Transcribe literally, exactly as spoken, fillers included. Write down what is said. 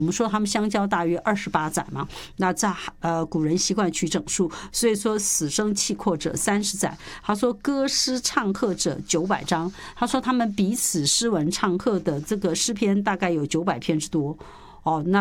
我们说他们相交大约二十八载嘛，那在呃古人习惯取整数，所以说死生契阔者三十载。他说歌诗唱和者九百章。他说他们彼此诗文唱和的这个诗篇大概有九百篇之多。哦，那